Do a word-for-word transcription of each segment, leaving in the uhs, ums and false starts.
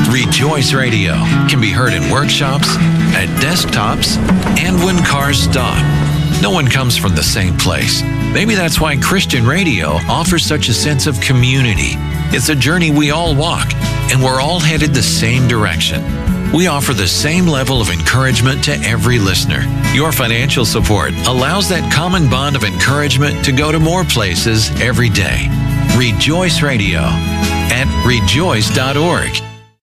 Rejoice Radio can be heard in workshops, at desktops, and when cars stop. No one comes from the same place. Maybe that's why Christian radio offers such a sense of community. It's a journey we all walk, and we're all headed the same direction. We offer the same level of encouragement to every listener. Your financial support allows that common bond of encouragement to go to more places every day. Rejoice Radio at rejoice dot org.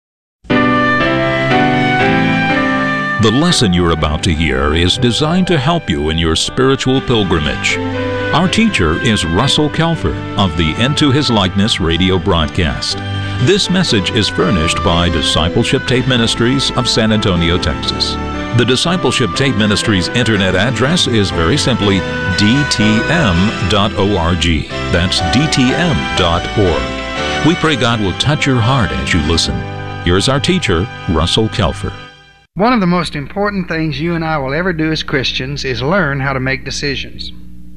The lesson you're about to hear is designed to help you in your spiritual pilgrimage. Our teacher is Russell Kelfer of the Into His Likeness radio broadcast. This message is furnished by Discipleship Tape Ministries of San Antonio, Texas. The Discipleship Tape Ministries internet address is very simply d t m dot org. That's d t m dot org. We pray God will touch your heart as you listen. Here's our teacher, Russell Kelfer. One of the most important things you and I will ever do as Christians is learn how to make decisions.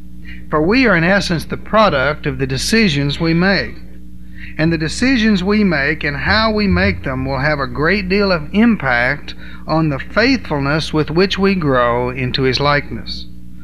For we are in essence the product of the decisions we make. And the decisions we make and how we make them will have a great deal of impact on the faithfulness with which we grow into His likeness.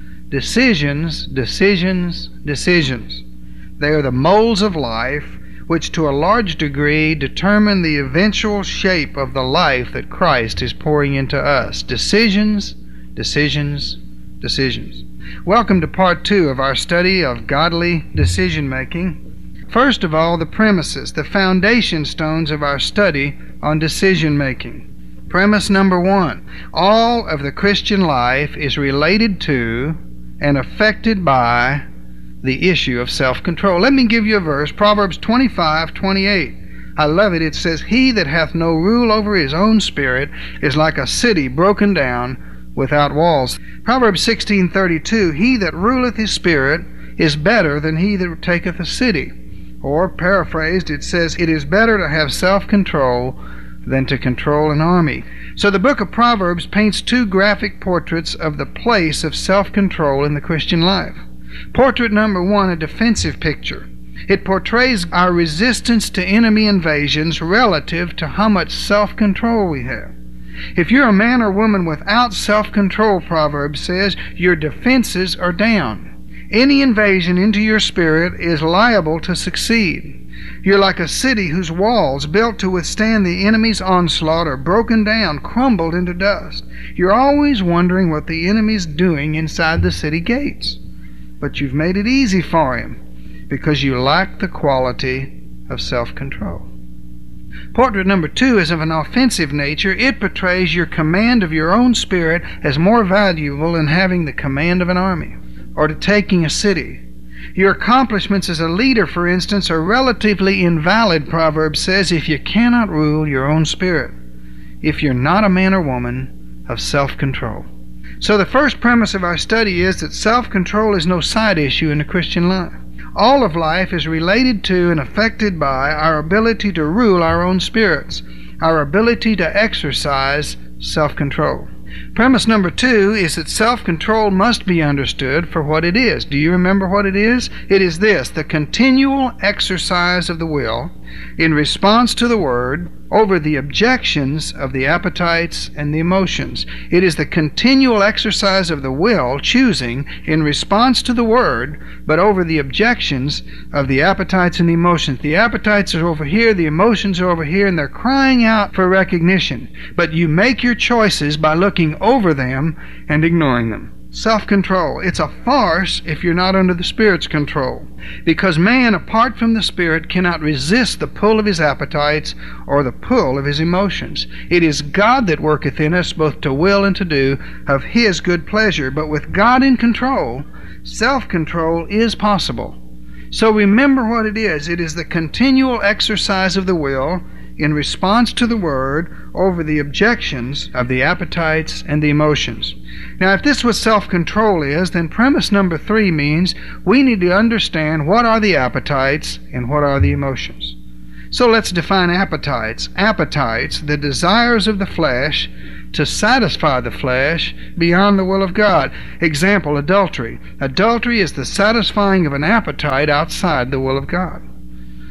Decisions, decisions, decisions. They are the molds of life which to a large degree determine the eventual shape of the life that Christ is pouring into us. Decisions, decisions, decisions. Welcome to part two of our study of godly decision-making. First of all, the premises, the foundation stones of our study on decision-making. Premise number one, all of the Christian life is related to and affected by the issue of self-control. Let me give you a verse, Proverbs twenty-five twenty-eight. I love it. It says, "He that hath no rule over his own spirit is like a city broken down without walls." Proverbs sixteen thirty-two, "He that ruleth his spirit is better than he that taketh a city." Or, paraphrased, it says, "It is better to have self-control than to control an army." So the book of Proverbs paints two graphic portraits of the place of self-control in the Christian life. Portrait number one, a defensive picture. It portrays our resistance to enemy invasions relative to how much self-control we have. If you're a man or woman without self-control, Proverbs says, your defenses are down. Any invasion into your spirit is liable to succeed. You're like a city whose walls, built to withstand the enemy's onslaught, are broken down, crumbled into dust. You're always wondering what the enemy's doing inside the city gates. But you've made it easy for him because you lack the quality of self-control. Portrait number two is of an offensive nature. It portrays your command of your own spirit as more valuable than having the command of an army or to taking a city. Your accomplishments as a leader, for instance, are relatively invalid, Proverbs says, if you cannot rule your own spirit, if you're not a man or woman of self-control. So the first premise of our study is that self-control is no side issue in the Christian life. All of life is related to and affected by our ability to rule our own spirits, our ability to exercise self-control. Premise number two is that self-control must be understood for what it is. Do you remember what it is? It is this: the continual exercise of the will in response to the Word over the objections of the appetites and the emotions. It is the continual exercise of the will choosing in response to the Word, but over the objections of the appetites and the emotions. The appetites are over here, the emotions are over here, and they're crying out for recognition. But you make your choices by looking over them and ignoring them. Self-control. It's a farce if you're not under the Spirit's control, because man, apart from the Spirit, cannot resist the pull of his appetites or the pull of his emotions. It is God that worketh in us both to will and to do of His good pleasure. But with God in control, self-control is possible. So remember what it is. It is the continual exercise of the will in response to the Word over the objections of the appetites and the emotions. Now, if this is what self-control is, then premise number three means we need to understand what are the appetites and what are the emotions. So let's define appetites. Appetites, the desires of the flesh to satisfy the flesh beyond the will of God. Example, adultery. Adultery is the satisfying of an appetite outside the will of God.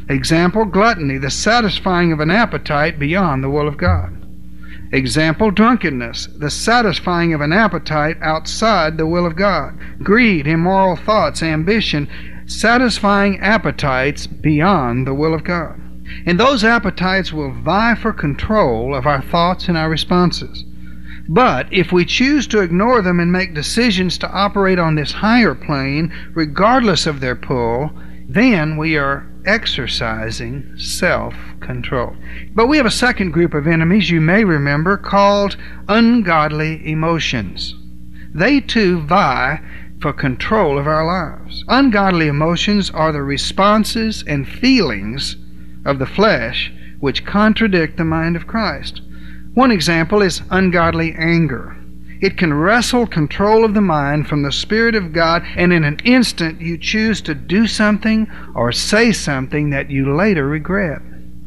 Example, gluttony, the satisfying of an appetite beyond the will of God. Example, drunkenness, the satisfying of an appetite outside the will of God. Greed, immoral thoughts, ambition, satisfying appetites beyond the will of God. And those appetites will vie for control of our thoughts and our responses. But if we choose to ignore them and make decisions to operate on this higher plane, regardless of their pull, then we are exercising self-control. But we have a second group of enemies, you may remember, called ungodly emotions. They too vie for control of our lives. Ungodly emotions are the responses and feelings of the flesh which contradict the mind of Christ. One example is ungodly anger. It can wrestle control of the mind from the Spirit of God, and in an instant you choose to do something or say something that you later regret.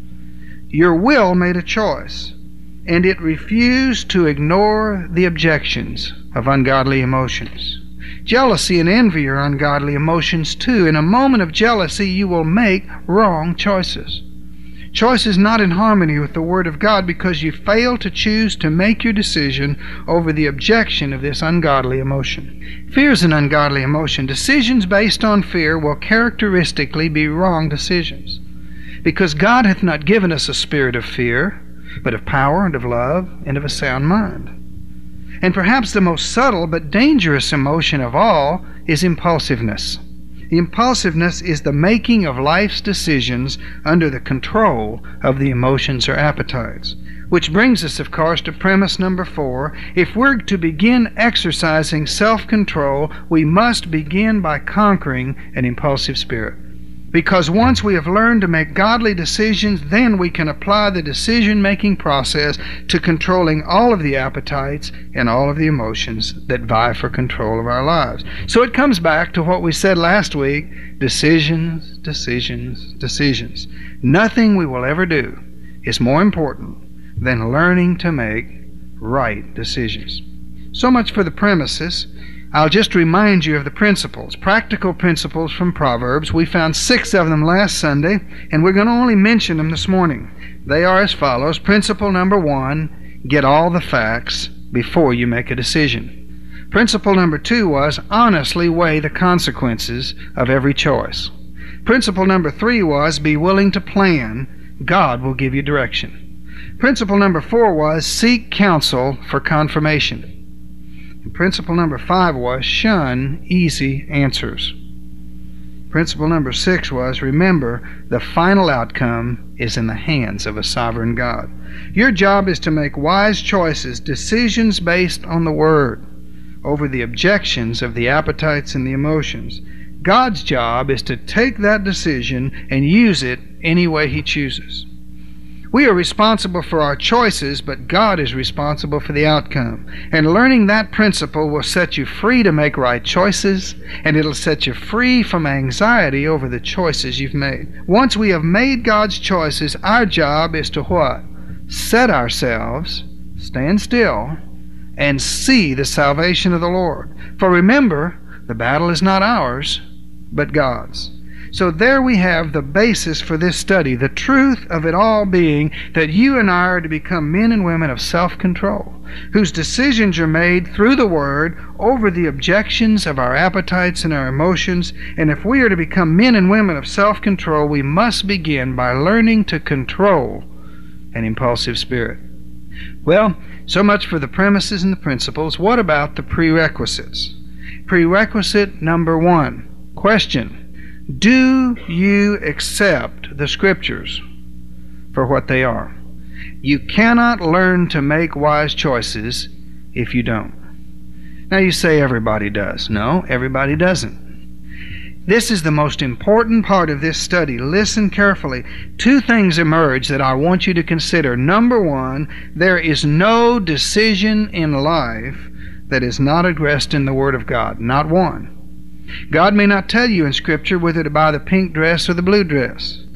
Your will made a choice, and it refused to ignore the objections of ungodly emotions. Jealousy and envy are ungodly emotions too. In a moment of jealousy, you will make wrong choices. Choices not in harmony with the Word of God because you fail to choose to make your decision over the objection of this ungodly emotion. Fear is an ungodly emotion. Decisions based on fear will characteristically be wrong decisions, because God hath not given us a spirit of fear, but of power and of love and of a sound mind. And perhaps the most subtle but dangerous emotion of all is impulsiveness. Impulsiveness is the making of life's decisions under the control of the emotions or appetites. Which brings us, of course, to premise number four. If we're to begin exercising self-control, we must begin by conquering an impulsive spirit. Because once we have learned to make godly decisions, then we can apply the decision-making process to controlling all of the appetites and all of the emotions that vie for control of our lives. So it comes back to what we said last week: decisions, decisions, decisions. Nothing we will ever do is more important than learning to make right decisions. So much for the premises. I'll just remind you of the principles, practical principles from Proverbs. We found six of them last Sunday, and we're going to only mention them this morning. They are as follows. Principle number one, get all the facts before you make a decision. Principle number two was honestly weigh the consequences of every choice. Principle number three was be willing to plan. God will give you direction. Principle number four was seek counsel for confirmation. Principle number five was shun easy answers. Principle number six was remember the final outcome is in the hands of a sovereign God. Your job is to make wise choices, decisions based on the Word, over the objections of the appetites and the emotions. God's job is to take that decision and use it any way He chooses. We are responsible for our choices, but God is responsible for the outcome. And learning that principle will set you free to make right choices, and it'll set you free from anxiety over the choices you've made. Once we have made God's choices, our job is to what? Set ourselves, stand still, and see the salvation of the Lord. For remember, the battle is not ours, but God's. So there we have the basis for this study, the truth of it all being that you and I are to become men and women of self-control, whose decisions are made through the Word over the objections of our appetites and our emotions. And if we are to become men and women of self-control, we must begin by learning to control an impulsive spirit. Well, so much for the premises and the principles. What about the prerequisites? Prerequisite number one. Question. Do you accept the Scriptures for what they are? You cannot learn to make wise choices if you don't. Now you say everybody does. No, everybody doesn't. This is the most important part of this study. Listen carefully. Two things emerge that I want you to consider. Number one, there is no decision in life that is not addressed in the Word of God. Not one. God may not tell you in Scripture whether to buy the pink dress or the blue dress.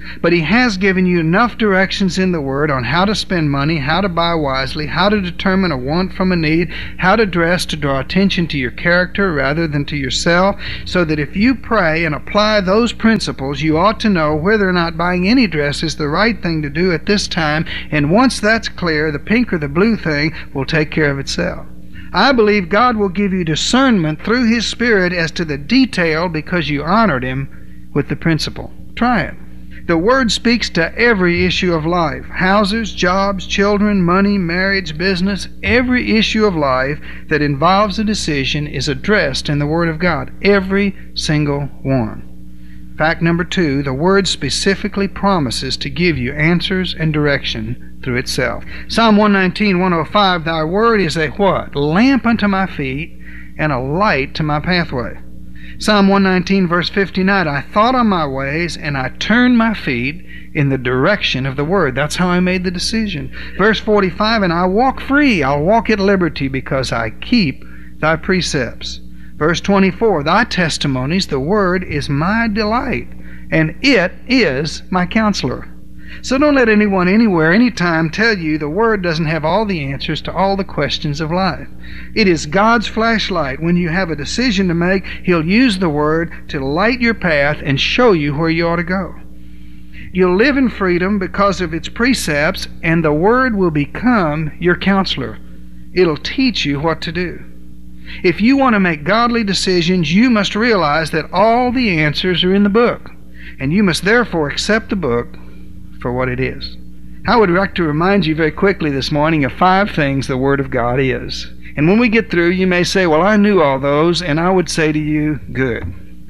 But He has given you enough directions in the Word on how to spend money, how to buy wisely, how to determine a want from a need, how to dress to draw attention to your character rather than to yourself, so that if you pray and apply those principles, you ought to know whether or not buying any dress is the right thing to do at this time, and once that's clear, the pink or the blue thing will take care of itself. I believe God will give you discernment through His Spirit as to the detail because you honored Him with the principle. Try it. The Word speaks to every issue of life. Houses, jobs, children, money, marriage, business. Every issue of life that involves a decision is addressed in the Word of God. Every single one. Fact number two, the Word specifically promises to give you answers and direction through itself. Psalm one nineteen, one oh five, Thy Word is a what? Lamp unto my feet and a light to my pathway. Psalm one nineteen, verse fifty-nine, I thought on my ways, and I turned my feet in the direction of the Word. That's how I made the decision. Verse forty-five, and I walk free. I'll walk at liberty because I keep Thy precepts. Verse twenty-four, Thy testimonies, the Word, is my delight, and it is my counselor. So don't let anyone anywhere, anytime tell you the Word doesn't have all the answers to all the questions of life. It is God's flashlight. When you have a decision to make, He'll use the Word to light your path and show you where you ought to go. You'll live in freedom because of its precepts, and the Word will become your counselor. It'll teach you what to do. If you want to make godly decisions, you must realize that all the answers are in the book, and you must therefore accept the book for what it is. I would like to remind you very quickly this morning of five things the Word of God is. And when we get through, you may say, well, I knew all those, and I would say to you, good.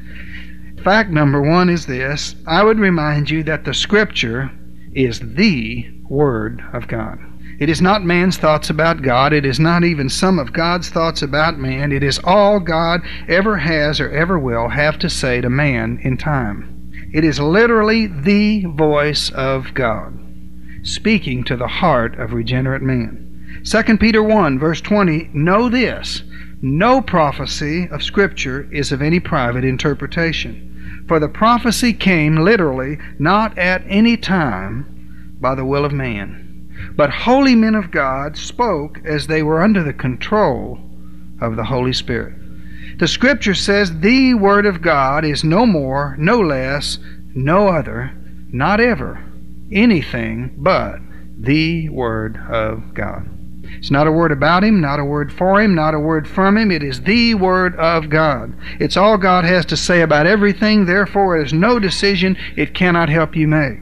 Fact number one is this. I would remind you that the Scripture is the Word of God. It is not man's thoughts about God. It is not even some of God's thoughts about man. It is all God ever has or ever will have to say to man in time. It is literally the voice of God, speaking to the heart of regenerate man. Second Peter one, verse twenty, know this, no prophecy of Scripture is of any private interpretation. For the prophecy came literally not at any time by the will of man, but holy men of God spoke as they were under the control of the Holy Spirit. The Scripture says the Word of God is no more, no less, no other, not ever, anything but the Word of God. It's not a word about Him, not a word for Him, not a word from Him. It is the Word of God. It's all God has to say about everything. Therefore, it is no decision it cannot help you make.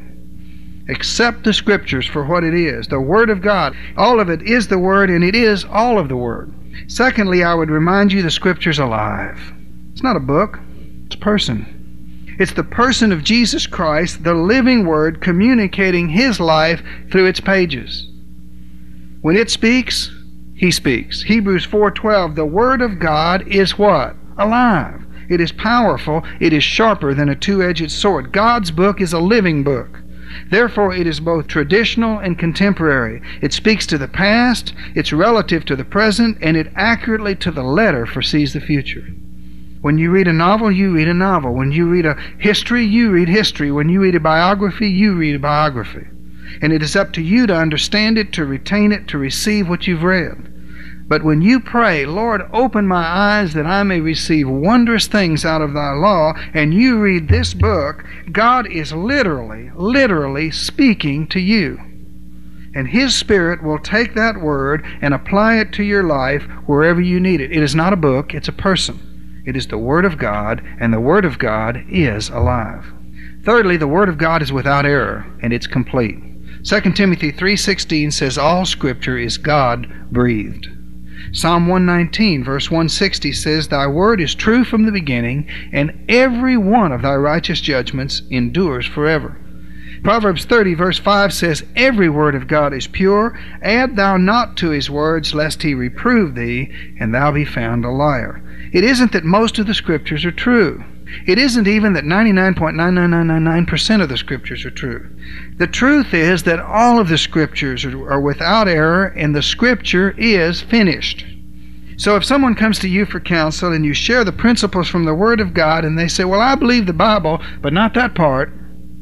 Accept the Scriptures for what it is, the Word of God. All of it is the Word, and it is all of the Word. Secondly, I would remind you the Scripture's alive. It's not a book, it's a person. It's the person of Jesus Christ, the living Word, communicating His life through its pages. When it speaks, He speaks. Hebrews four twelve, the Word of God is what? Alive. It is powerful. It is sharper than a two-edged sword. God's book is a living book. Therefore, it is both traditional and contemporary. It speaks to the past, it's relative to the present, and it accurately to the letter foresees the future. When you read a novel, you read a novel. When you read a history, you read history. When you read a biography, you read a biography. And it is up to you to understand it, to retain it, to receive what you've read. But when you pray, Lord, open my eyes that I may receive wondrous things out of Thy law, and you read this book, God is literally, literally speaking to you. And His Spirit will take that word and apply it to your life wherever you need it. It is not a book, it's a person. It is the Word of God, and the Word of God is alive. Thirdly, the Word of God is without error, and it's complete. Second Timothy three sixteen says, all Scripture is God-breathed. Psalm one nineteen, verse one sixty says, Thy word is true from the beginning, and every one of Thy righteous judgments endures forever. Proverbs thirty, verse five says, Every word of God is pure. Add thou not to His words, lest He reprove thee, and thou be found a liar. It isn't that most of the Scriptures are true. It isn't even that ninety-nine point nine nine nine nine nine percent of the Scriptures are true. The truth is that all of the Scriptures are, are without error, and the Scripture is finished. So if someone comes to you for counsel and you share the principles from the Word of God and they say, well, I believe the Bible, but not that part,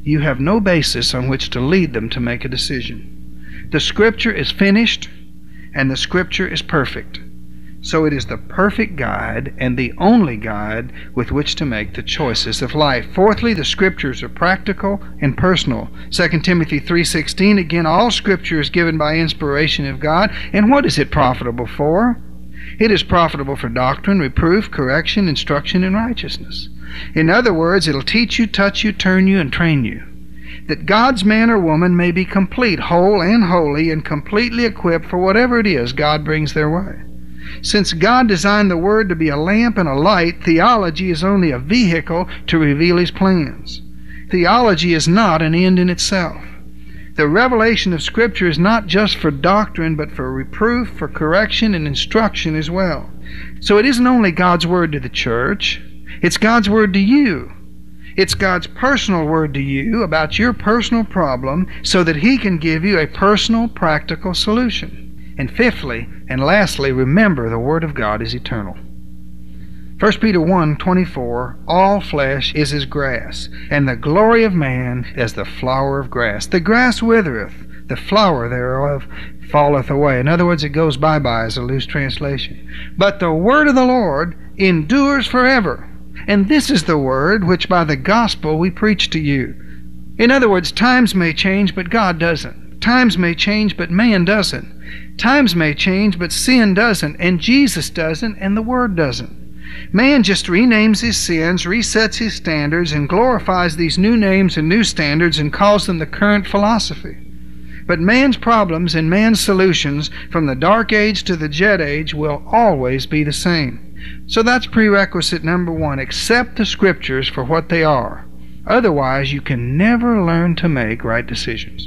you have no basis on which to lead them to make a decision. The Scripture is finished, and the Scripture is perfect. So it is the perfect guide and the only guide with which to make the choices of life. Fourthly, the Scriptures are practical and personal. Second Timothy three sixteen, again, all Scripture is given by inspiration of God. And what is it profitable for? It is profitable for doctrine, reproof, correction, instruction in righteousness. In other words, it'll teach you, touch you, turn you, and train you, that God's man or woman may be complete, whole and holy, and completely equipped for whatever it is God brings their way. Since God designed the Word to be a lamp and a light, theology is only a vehicle to reveal His plans. Theology is not an end in itself. The revelation of Scripture is not just for doctrine, but for reproof, for correction, and instruction as well. So it isn't only God's Word to the church, it's God's Word to you. It's God's personal word to you about your personal problem so that He can give you a personal, practical solution. And fifthly, and lastly, remember the Word of God is eternal. First Peter one twenty-four, all flesh is as grass, and the glory of man as the flower of grass. The grass withereth, the flower thereof falleth away. In other words, it goes bye-bye as a loose translation. But the word of the Lord endures forever. And this is the word which by the gospel we preach to you. In other words, times may change, but God doesn't. Times may change, but man doesn't. Times may change, but sin doesn't, and Jesus doesn't, and the Word doesn't. Man just renames his sins, resets his standards, and glorifies these new names and new standards and calls them the current philosophy. But man's problems and man's solutions from the dark age to the jet age will always be the same. So that's prerequisite number one. Accept the Scriptures for what they are. Otherwise, you can never learn to make right decisions.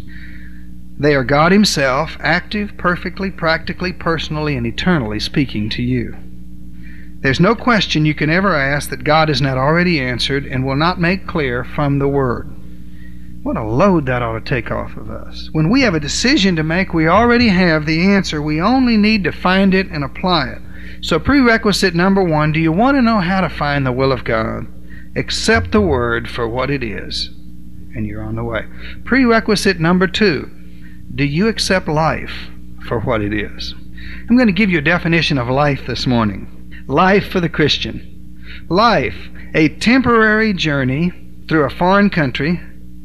They are God Himself, active, perfectly, practically, personally, and eternally speaking to you. There's no question you can ever ask that God has not already answered and will not make clear from the Word. What a load that ought to take off of us. When we have a decision to make, we already have the answer. We only need to find it and apply it. So prerequisite number one, do you want to know how to find the will of God? Accept the Word for what it is, and you're on the way. Prerequisite number two, do you accept life for what it is? I'm going to give you a definition of life this morning. Life for the Christian. Life, a temporary journey through a foreign country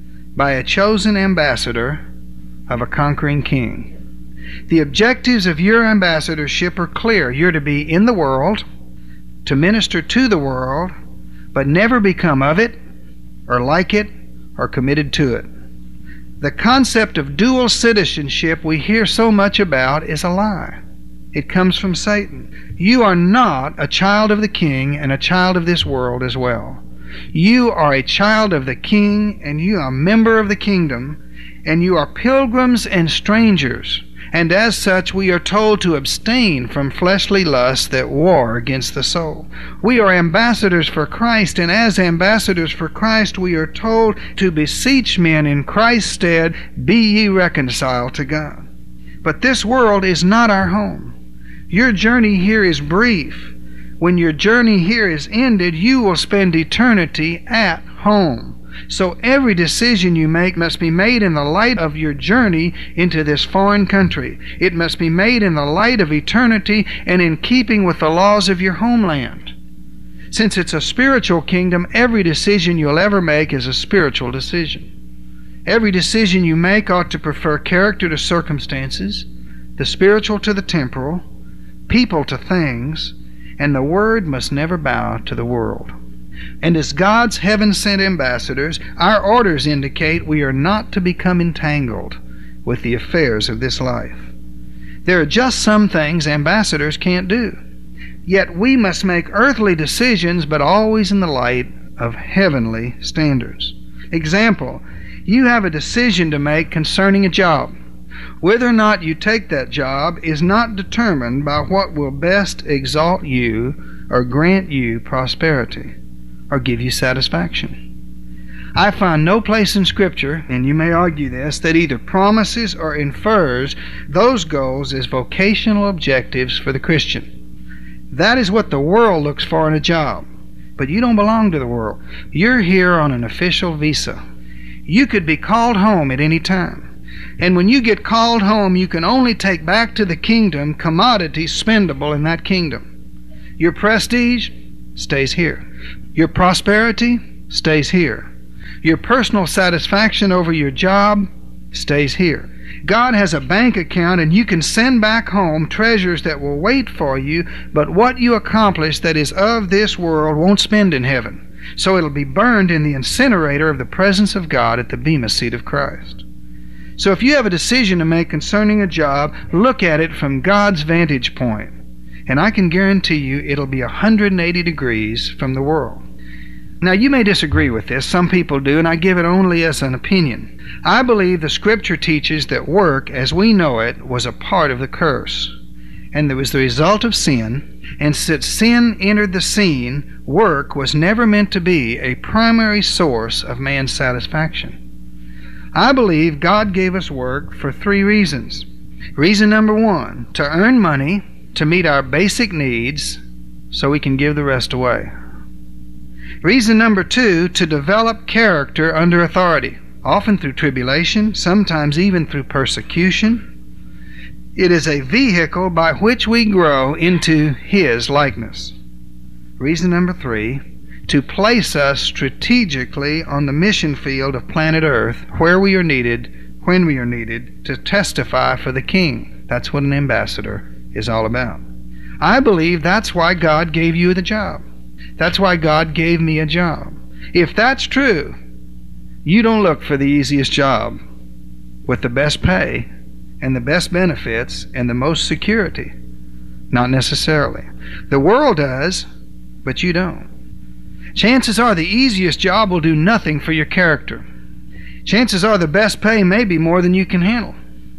by a chosen ambassador of a conquering king. The objectives of your ambassadorship are clear. You're to be in the world, to minister to the world, but never become of it, or like it, or committed to it. The concept of dual citizenship we hear so much about is a lie. It comes from Satan. You are not a child of the king and a child of this world as well. You are a child of the king, and you are a member of the kingdom, and you are pilgrims and strangers. And as such, we are told to abstain from fleshly lusts that war against the soul. We are ambassadors for Christ, and as ambassadors for Christ, we are told to beseech men in Christ's stead, be ye reconciled to God. But this world is not our home. Your journey here is brief. When your journey here is ended, you will spend eternity at home. So every decision you make must be made in the light of your journey into this foreign country. It must be made in the light of eternity and in keeping with the laws of your homeland. Since it's a spiritual kingdom, every decision you'll ever make is a spiritual decision. Every decision you make ought to prefer character to circumstances, the spiritual to the temporal, people to things, and the Word must never bow to the world. And as God's heaven-sent ambassadors, our orders indicate we are not to become entangled with the affairs of this life. There are just some things ambassadors can't do. Yet we must make earthly decisions, but always in the light of heavenly standards. Example, you have a decision to make concerning a job. Whether or not you take that job is not determined by what will best exalt you or grant you prosperity or give you satisfaction. I find no place in Scripture, and you may argue this, that either promises or infers those goals as vocational objectives for the Christian. That is what the world looks for in a job. But you don't belong to the world. You're here on an official visa. You could be called home at any time. And when you get called home, you can only take back to the kingdom commodities spendable in that kingdom. Your prestige stays here. Your prosperity stays here. Your personal satisfaction over your job stays here. God has a bank account, and you can send back home treasures that will wait for you, but what you accomplish that is of this world won't spend in heaven. So it'll be burned in the incinerator of the presence of God at the bema seat of Christ. So if you have a decision to make concerning a job, look at it from God's vantage point. And I can guarantee you it'll be one hundred eighty degrees from the world. Now, you may disagree with this. Some people do, and I give it only as an opinion. I believe the Scripture teaches that work, as we know it, was a part of the curse. And it was the result of sin. And since sin entered the scene, work was never meant to be a primary source of man's satisfaction. I believe God gave us work for three reasons. Reason number one, to earn money, to meet our basic needs, so we can give the rest away. Reason number two, to develop character under authority, often through tribulation, sometimes even through persecution. It is a vehicle by which we grow into His likeness. Reason number three, to place us strategically on the mission field of planet Earth, where we are needed, when we are needed, to testify for the King. That's what an ambassador is all about. I believe that's why God gave you the job. That's why God gave me a job. If that's true, you don't look for the easiest job with the best pay and the best benefits and the most security. Not necessarily. The world does, but you don't. Chances are the easiest job will do nothing for your character. Chances are the best pay may be more than you can handle.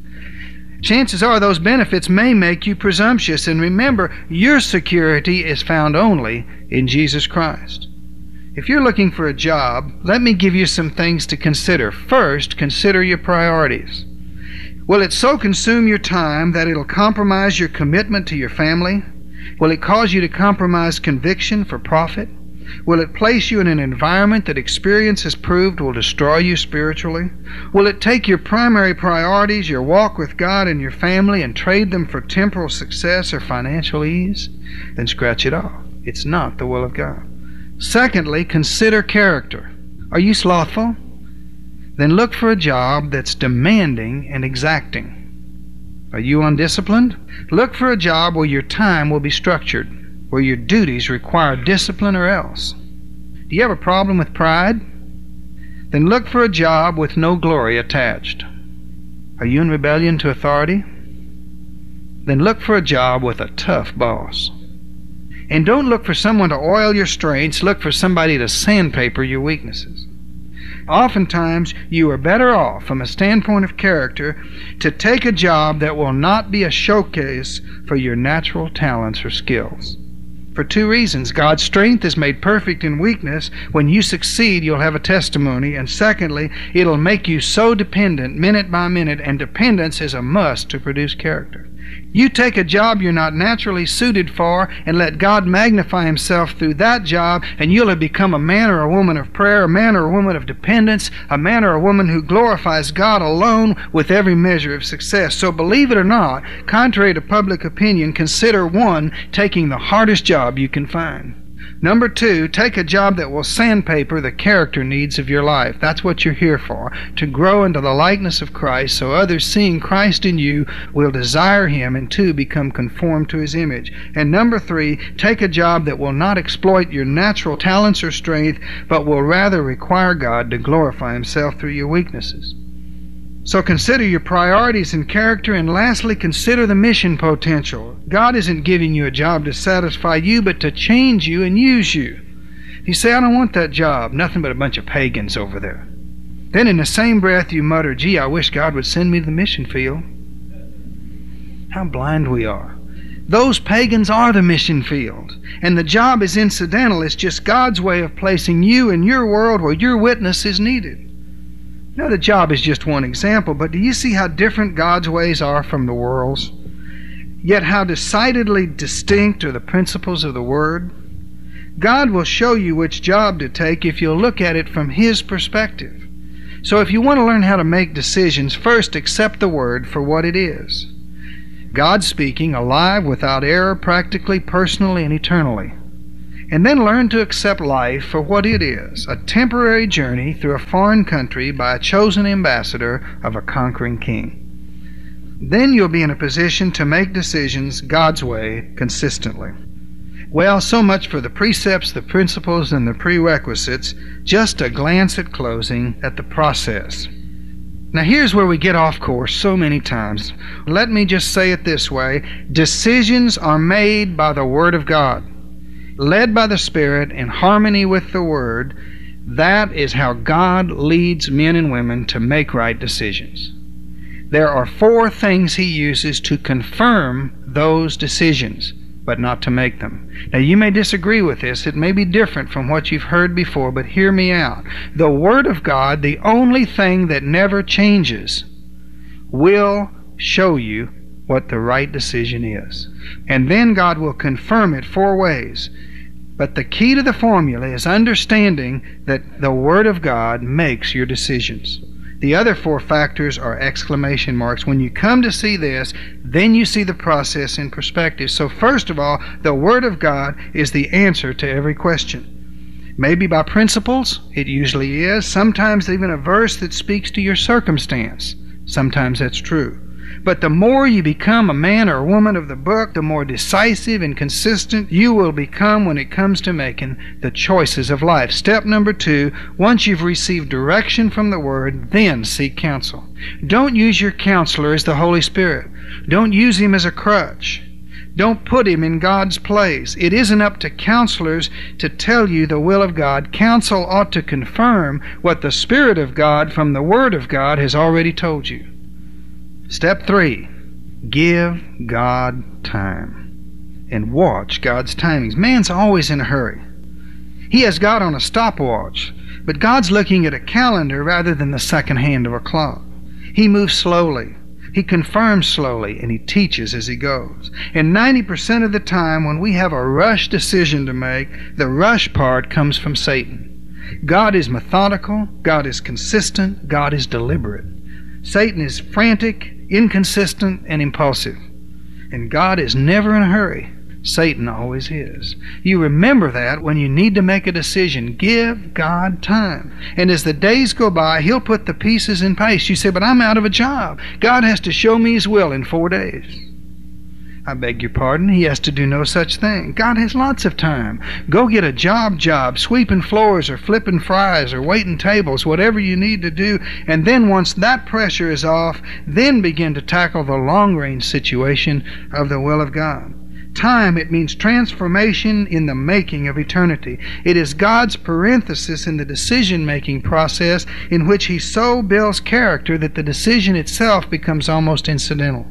Chances are those benefits may make you presumptuous. And remember, your security is found only in Jesus Christ. If you're looking for a job, let me give you some things to consider. First, consider your priorities. Will it so consume your time that it'll compromise your commitment to your family? Will it cause you to compromise conviction for profit? Will it place you in an environment that experience has proved will destroy you spiritually? Will it take your primary priorities, your walk with God and your family, and trade them for temporal success or financial ease? Then scratch it off. It's not the will of God. Secondly, consider character. Are you slothful? Then look for a job that's demanding and exacting. Are you undisciplined? Look for a job where your time will be structured, where your duties require discipline or else. Do you have a problem with pride? Then look for a job with no glory attached. Are you in rebellion to authority? Then look for a job with a tough boss. And don't look for someone to oil your strengths, look for somebody to sandpaper your weaknesses. Oftentimes, you are better off, from a standpoint of character, to take a job that will not be a showcase for your natural talents or skills. For two reasons. God's strength is made perfect in weakness. When you succeed, you'll have a testimony. And secondly, it'll make you so dependent minute by minute, and dependence is a must to produce character. You take a job you're not naturally suited for and let God magnify Himself through that job, and you'll have become a man or a woman of prayer, a man or a woman of dependence, a man or a woman who glorifies God alone with every measure of success. So believe it or not, contrary to public opinion, consider one, taking the hardest job you can find. Number two, take a job that will sandpaper the character needs of your life. That's what you're here for, to grow into the likeness of Christ, so others seeing Christ in you will desire Him, and two, become conformed to His image. And number three, take a job that will not exploit your natural talents or strength, but will rather require God to glorify Himself through your weaknesses. So consider your priorities and character, and lastly, consider the mission potential. God isn't giving you a job to satisfy you, but to change you and use you. You say, I don't want that job. Nothing but a bunch of pagans over there. Then in the same breath you mutter, gee, I wish God would send me to the mission field. How blind we are. Those pagans are the mission field, and the job is incidental. It's just God's way of placing you in your world where your witness is needed. Now, the job is just one example, but do you see how different God's ways are from the world's? Yet how decidedly distinct are the principles of the Word? God will show you which job to take if you'll look at it from His perspective. So if you want to learn how to make decisions, first accept the Word for what it is. God speaking, alive, without error, practically, personally, and eternally. And then learn to accept life for what it is, a temporary journey through a foreign country by a chosen ambassador of a conquering king. Then you'll be in a position to make decisions God's way consistently. Well, so much for the precepts, the principles, and the prerequisites. Just a glance at closing at the process. Now here's where we get off course so many times. Let me just say it this way. Decisions are made by the Word of God, led by the Spirit in harmony with the Word. That is how God leads men and women to make right decisions. There are four things He uses to confirm those decisions, but not to make them. Now you may disagree with this. It may be different from what you've heard before, but hear me out. The Word of God, the only thing that never changes, will show you what the right decision is. And then God will confirm it four ways. But the key to the formula is understanding that the Word of God makes your decisions. The other four factors are exclamation marks. When you come to see this, then you see the process in perspective. So first of all, the Word of God is the answer to every question. Maybe by principles, it usually is. Sometimes even a verse that speaks to your circumstance. Sometimes that's true. But the more you become a man or a woman of the book, the more decisive and consistent you will become when it comes to making the choices of life. Step number two, once you've received direction from the Word, then seek counsel. Don't use your counselor as the Holy Spirit. Don't use him as a crutch. Don't put him in God's place. It isn't up to counselors to tell you the will of God. Counsel ought to confirm what the Spirit of God from the Word of God has already told you. Step three, give God time and watch God's timings. Man's always in a hurry. He has God on a stopwatch, but God's looking at a calendar rather than the second hand of a clock. He moves slowly. He confirms slowly, and He teaches as He goes. And ninety percent of the time when we have a rush decision to make, the rush part comes from Satan. God is methodical, God is consistent, God is deliberate. Satan is frantic, inconsistent, and impulsive. And God is never in a hurry. Satan always is. You remember that when you need to make a decision. Give God time. And as the days go by, He'll put the pieces in place. You say, but I'm out of a job. God has to show me His will in four days. I beg your pardon, He has to do no such thing. God has lots of time. Go get a job job, sweeping floors or flipping fries or waiting tables, whatever you need to do. And then once that pressure is off, then begin to tackle the long-range situation of the will of God. Time, it means transformation in the making of eternity. It is God's parenthesis in the decision-making process in which He so builds character that the decision itself becomes almost incidental.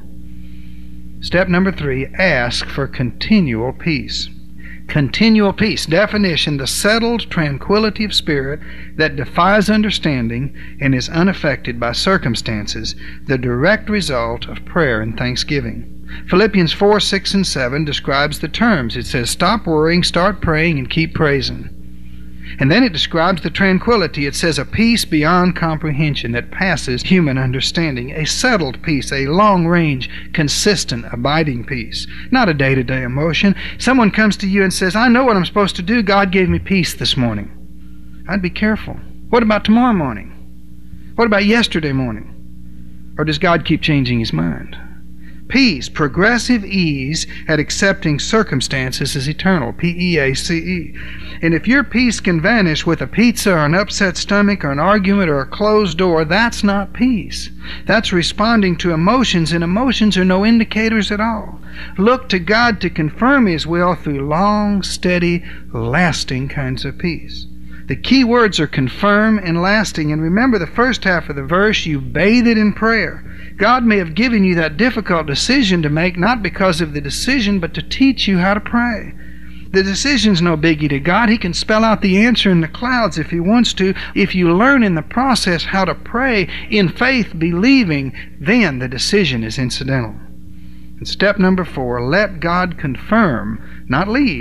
Step number three, ask for continual peace. Continual peace. Definition, the settled tranquility of spirit that defies understanding and is unaffected by circumstances, the direct result of prayer and thanksgiving. Philippians four, six, and seven describes the terms. It says, stop worrying, start praying, and keep praising. And then it describes the tranquility. It says, a peace beyond comprehension that passes human understanding. A settled peace, a long-range, consistent, abiding peace. Not a day-to-day emotion. Someone comes to you and says, I know what I'm supposed to do. God gave me peace this morning. I'd be careful. What about tomorrow morning? What about yesterday morning? Or does God keep changing His mind? Peace, progressive ease at accepting circumstances is eternal. P E A C E. And if your peace can vanish with a pizza or an upset stomach or an argument or a closed door, that's not peace. That's responding to emotions, and emotions are no indicators at all. Look to God to confirm His will through long, steady, lasting kinds of peace. The key words are confirm and lasting. And remember the first half of the verse, you bathe it in prayer. God may have given you that difficult decision to make, not because of the decision, but to teach you how to pray. The decision's no biggie to God. He can spell out the answer in the clouds if He wants to. If you learn in the process how to pray in faith, believing, then the decision is incidental. And step number four, let God confirm, not lead,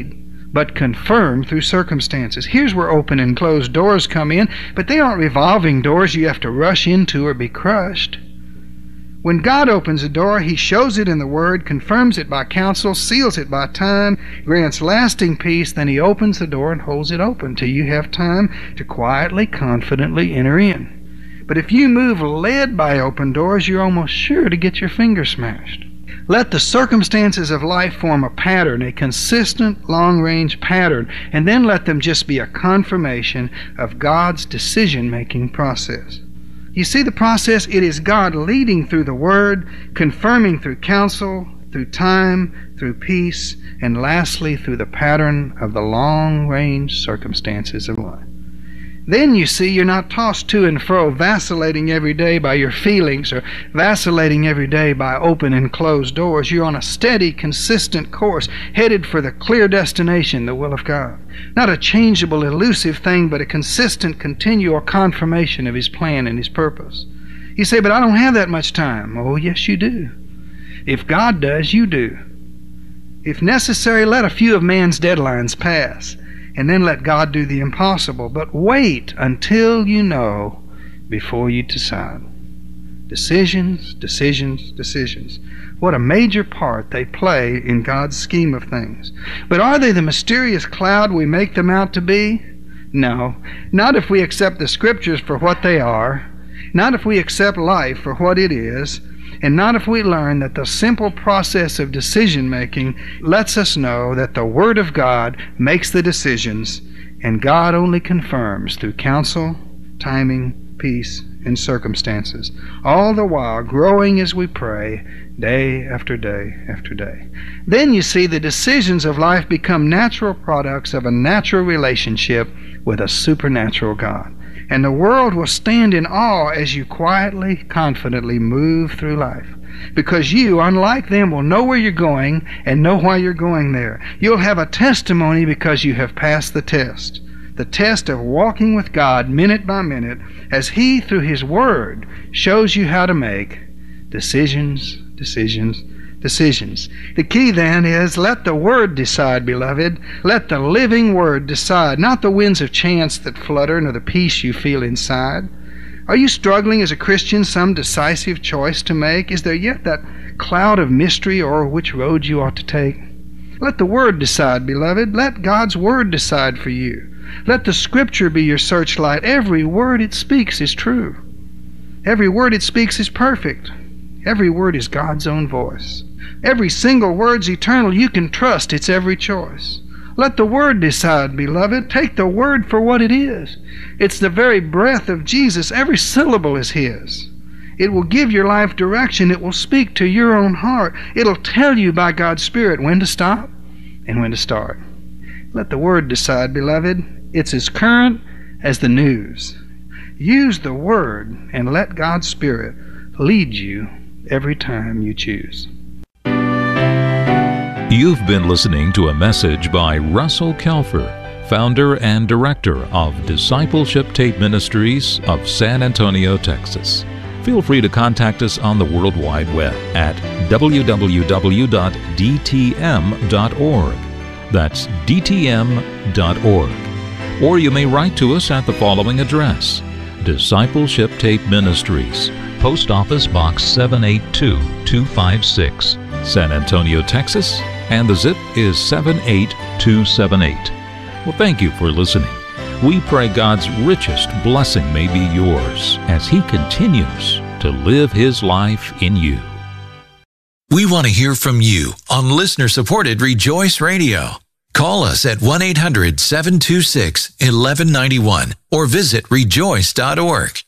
but confirmed through circumstances. Here's where open and closed doors come in, but they aren't revolving doors you have to rush into or be crushed. When God opens a door, He shows it in the Word, confirms it by counsel, seals it by time, grants lasting peace, then He opens the door and holds it open till you have time to quietly, confidently enter in. But if you move led by open doors, you're almost sure to get your finger smashed. Let the circumstances of life form a pattern, a consistent, long-range pattern, and then let them just be a confirmation of God's decision-making process. You see the process? It is God leading through the Word, confirming through counsel, through time, through peace, and lastly through the pattern of the long-range circumstances of life. Then you see you're not tossed to and fro, vacillating every day by your feelings or vacillating every day by open and closed doors. You're on a steady, consistent course, headed for the clear destination, the will of God. Not a changeable, elusive thing, but a consistent, continual confirmation of His plan and His purpose. You say, but I don't have that much time. Oh, yes, you do. If God does, you do. If necessary, let a few of man's deadlines pass, and then let God do the impossible. But wait until you know before you decide. Decisions, decisions, decisions. What a major part they play in God's scheme of things. But are they the mysterious cloud we make them out to be? No, not if we accept the Scriptures for what they are, not if we accept life for what it is, and not if we learn that the simple process of decision-making lets us know that the Word of God makes the decisions, and God only confirms through counsel, timing, peace, and circumstances, all the while growing as we pray, day after day after day. Then you see the decisions of life become natural products of a natural relationship with a supernatural God. And the world will stand in awe as you quietly, confidently move through life. Because you, unlike them, will know where you're going and know why you're going there. You'll have a testimony because you have passed the test. The test of walking with God minute by minute as He, through His Word, shows you how to make decisions, decisions, decisions. The key then is let the Word decide, beloved. Let the living Word decide, not the winds of chance that flutter nor the peace you feel inside. Are you struggling as a Christian some decisive choice to make? Is there yet that cloud of mystery o'er which road you ought to take? Let the Word decide, beloved. Let God's Word decide for you. Let the Scripture be your searchlight. Every word it speaks is true. Every word it speaks is perfect. Every word is God's own voice. Every single word's eternal. You can trust its every choice. Let the Word decide, beloved. Take the Word for what it is. It's the very breath of Jesus. Every syllable is His. It will give your life direction. It will speak to your own heart. It'll tell you by God's Spirit when to stop and when to start. Let the Word decide, beloved. It's as current as the news. Use the Word and let God's Spirit lead you every time you choose. You've been listening to a message by Russell Kelfer, founder and director of Discipleship Tape Ministries of San Antonio, Texas. Feel free to contact us on the World Wide Web at w w w dot d t m dot org. That's d t m dot org. Or you may write to us at the following address: Discipleship Tape Ministries, Post Office Box seven eight two two five six, San Antonio, Texas, and the zip is seven eight two seven eight. Well, thank you for listening. We pray God's richest blessing may be yours as He continues to live His life in you. We want to hear from you on listener-supported Rejoice Radio. Call us at one eight hundred seven two six one one nine one or visit rejoice dot org.